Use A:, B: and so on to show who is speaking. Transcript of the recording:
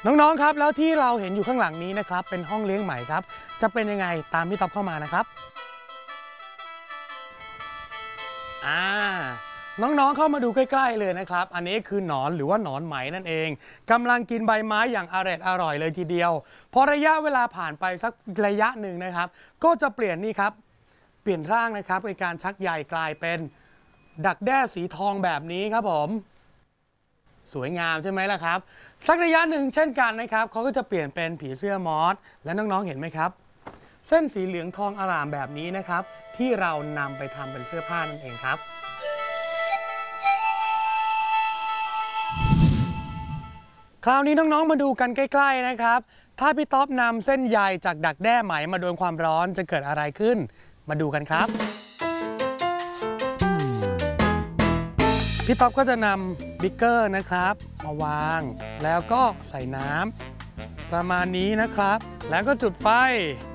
A: น้องๆครับแล้วที่เราเห็นอยู่ข้างหลังนี้นะครับเป็นห้องเลี้ยงไหมครับจะเป็นยังไงตามพี่ต๊อบเข้ามานะครับอ่าน้องๆเข้ามาดูใกล้ๆเลยนะครับอันนี้คือหนอนหรือว่าหนอนไหมนั่นเองกำลังกินใบไม้อย่างอร่อยเลยทีเดียวพอระยะเวลาผ่านไปสักระยะหนึ่งนะครับก็จะเปลี่ยนนี่ครับเปลี่ยนร่างนะครับในการชักใยกลายเป็นดักแด้สีทองแบบนี้ครับผมสวยงามใช่ไหมล่ะครับสักระยะหนึ่งเช่นกันนะครับเขาก็จะเปลี่ยนเป็นผีเสื้อมอสและน้องๆเห็นไหมครับเส้นสีเหลืองทองอร่ามแบบนี้นะครับที่เรานำไปทำเป็นเสื้อผ้านั่นเองครับคราวนี้น้องๆมาดูกันใกล้ๆนะครับถ้าพี่ต๊อบนำเส้นใยจากดักแด้ไหมมาโดนความร้อนจะเกิดอะไรขึ้นมาดูกันครับพี่ต๊อบก็จะนำบิ๊กเกอร์นะครับมาวางแล้วก็ใส่น้ำประมาณนี้นะครับแล้วก็จุดไฟ